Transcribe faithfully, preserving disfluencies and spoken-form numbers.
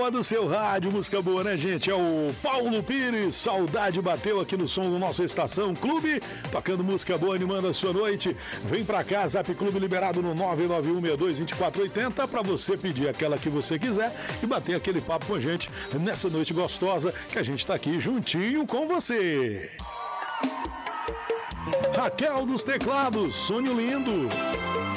boa do seu rádio, música boa, né, gente? É o Paulo Pires, saudade bateu aqui no som do nosso Estação Clube, tocando música boa, animando a sua noite. Vem pra cá, Zap Clube liberado no nove nove um seis dois dois quatro oito zero pra você pedir aquela que você quiser e bater aquele papo com a gente nessa noite gostosa que a gente tá aqui juntinho com você. Raquel dos teclados, sonho lindo.